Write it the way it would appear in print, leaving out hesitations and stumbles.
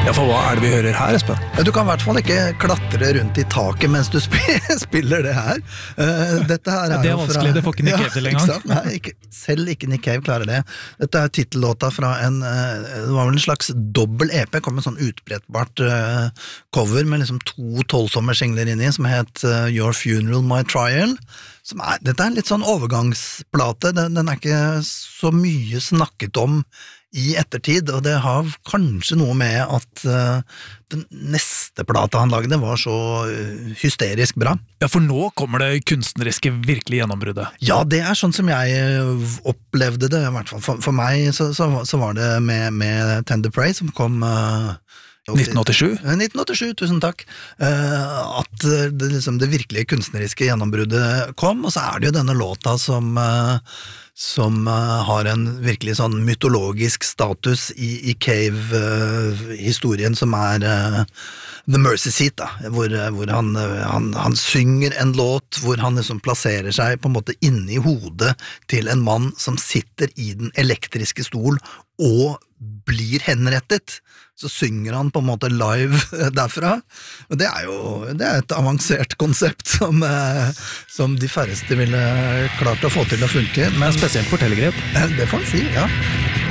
Ja, for hva det vi hører her, Espen? Du kan I hvert fall ikke klatre rundt I taket mens du spiller det her. Dette her det vanskelig, det får ikke Nick Cave til en gang. Nei, selv ikke Nick Cave klarer det. Dette titellåta fra det var vel en slags dobbel EP, kom med sånn utbrettbart cover med liksom 2 12-sommersingler inni, som het Your Funeral, My Trial. Dette en litt sånn overgangsplate, den ikke så mye snakket om I ettertid, og det har kanskje noe med at den neste plata han lagde var så hysterisk bra. Ja, for nå kommer det kunstneriske virkelig gjennombruddet. Ja, det sånn som jeg opplevde det, I hvert fall. For meg så var det med Tender Prey, som kom 1987? 1987, tusen takk. At det virkelige kunstneriske gjennombruddet kom, og så det jo denne låta som har en virkelig sånn mytologisk status I Cave-historien, som The Mercy Seat, da, hvor han synger en låt, hvor han liksom plasserer seg på en måte inne I hodet til en mann som sitter I den elektriske stol og blir henrettet. Så synger han på en måte live derfra, og det det et avansert konsept som de færreste ville klart å få til å funke. Men spesielt fortellergrep. Det får man si, ja.